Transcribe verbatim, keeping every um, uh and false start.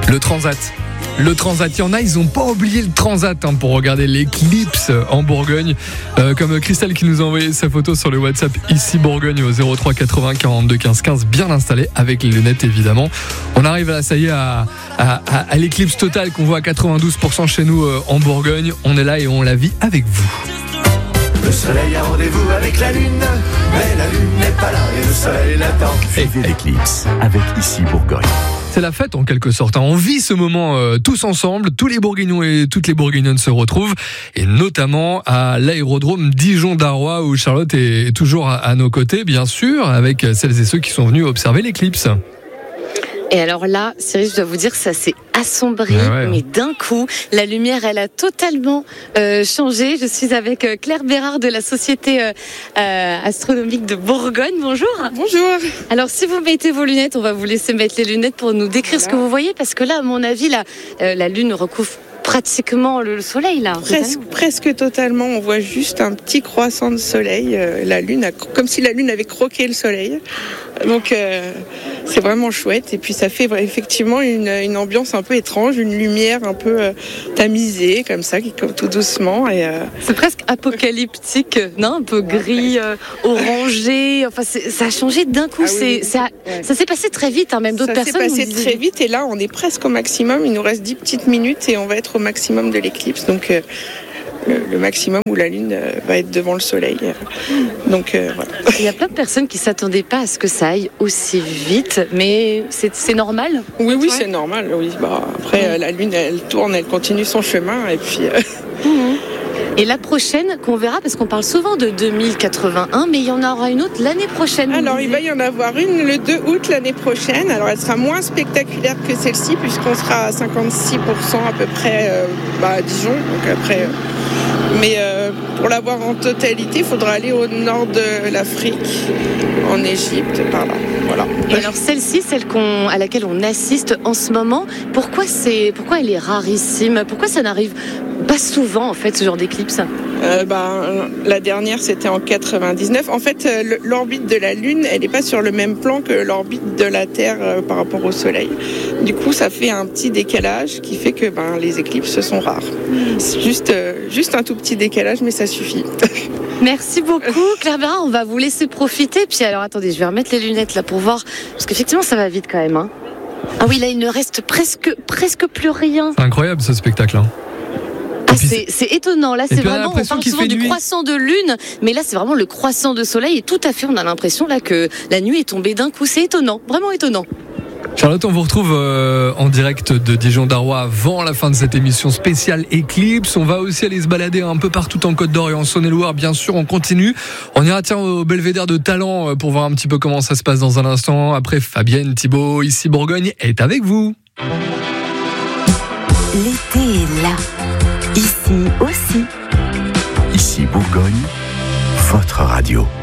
Le Transat. Le Transat, il y en a, ils n'ont pas oublié le Transat hein, pour regarder l'éclipse en Bourgogne. Euh, comme Christelle qui nous a envoyé sa photo sur le WhatsApp ici Bourgogne au zéro trois quatre-vingts quarante-deux quinze quinze, bien installé avec les lunettes évidemment. On arrive là, ça y est, à, à, à, à l'éclipse totale qu'on voit à quatre-vingt-douze pour cent chez nous euh, en Bourgogne. On est là et on la vit avec vous. Le soleil a rendez-vous avec la lune, mais la lune n'est pas là et le soleil l'attend. Vivez l'éclipse avec ici Bourgogne. C'est la fête en quelque sorte. On vit ce moment euh, tous ensemble. Tous les Bourguignons et toutes les Bourguignonnes se retrouvent, et notamment à l'aérodrome Dijon-Darrois où Charlotte est toujours à, à nos côtés, bien sûr, avec celles et ceux qui sont venus observer l'éclipse. Et alors là, Cyril, je dois vous dire que ça s'est assombri, ouais, ouais. mais d'un coup, la lumière, elle a totalement euh, changé. Je suis avec euh, Claire Bérard de la Société euh, euh, astronomique de Bourgogne. Bonjour. Bonjour. Alors, si vous mettez vos lunettes, on va vous laisser mettre les lunettes pour nous décrire voilà. ce que vous voyez, parce que là, à mon avis, là, euh, la lune recouvre pratiquement le soleil là. Presque, presque totalement. On voit juste un petit croissant de soleil. Euh, la lune, a, comme si la lune avait croqué le soleil. Donc euh, c'est vraiment chouette. Et puis ça fait effectivement une, une ambiance un peu étrange, une lumière un peu euh, tamisée comme ça, qui comme tout doucement. Et euh... c'est presque apocalyptique, non ? Un peu gris, euh, orangé. Enfin, c'est, ça a changé d'un coup. Ah, oui, c'est, oui. Ça, ouais. ça s'est passé très vite. Hein, même d'autres ça personnes. Ça s'est passé très vite. Et là, on est presque au maximum. Il nous reste dix petites minutes et on va être au maximum de l'éclipse, donc euh, le, le maximum où la lune euh, va être devant le soleil. Donc euh, voilà. Il y a plein de personnes qui s'attendaient pas à ce que ça aille aussi vite, mais c'est, c'est normal. Oui, oui, ouais. c'est normal. Oui. Bah, après, euh, la lune, elle tourne, elle continue son chemin, et puis. Euh... Mmh. Et la prochaine qu'on verra, parce qu'on parle souvent de deux mille quatre-vingt-un, mais il y en aura une autre l'année prochaine. Alors il va y en avoir une le deux août l'année prochaine. Alors elle sera moins spectaculaire que celle-ci, puisqu'on sera à cinquante-six pour cent à peu près euh, bah, à Dijon. Donc après, euh, mais euh, pour l'avoir en totalité, il faudra aller au nord de l'Afrique, en Égypte, par là. Voilà. Et alors celle-ci, celle qu'on, à laquelle on assiste en ce moment, pourquoi, c'est, pourquoi elle est rarissime ? Pourquoi ça n'arrive pas souvent en fait ce genre d'éclipse ? euh, ben, La dernière c'était en quatre-vingt-dix-neuf. En fait euh, l'orbite de la Lune elle n'est pas sur le même plan que l'orbite de la Terre euh, par rapport au Soleil. Du coup ça fait un petit décalage qui fait que ben, les éclipses sont rares. C'est juste, euh, juste un tout petit décalage mais ça suffit. Merci beaucoup Claire Bérard, on va vous laisser profiter. Puis alors attendez, je vais remettre les lunettes là pour voir, parce qu'effectivement ça va vite quand même. Hein. Ah oui, là il ne reste presque, presque plus rien. C'est incroyable ce spectacle. Hein. Ah, c'est, c'est étonnant, là c'est vraiment, on parle souvent du nuit. croissant de lune, mais là c'est vraiment le croissant de soleil et tout à fait on a l'impression là que la nuit est tombée d'un coup, c'est étonnant, vraiment étonnant. Charlotte, on vous retrouve euh, en direct de Dijon-Darrois avant la fin de cette émission spéciale Éclipse. On va aussi aller se balader un peu partout en Côte d'Or et en Saône-et-Loire, bien sûr, on continue. On ira tiens au Belvédère de Talent pour voir un petit peu comment ça se passe dans un instant. Après, Fabienne Thibault, ici Bourgogne, est avec vous. L'été est là, ici aussi. Ici Bourgogne, votre radio.